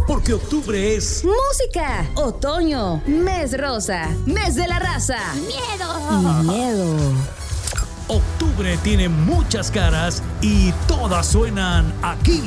Porque octubre es música, otoño, mes rosa, mes de la raza. ¡Miedo! Y miedo. Octubre tiene muchas caras y todas suenan aquí.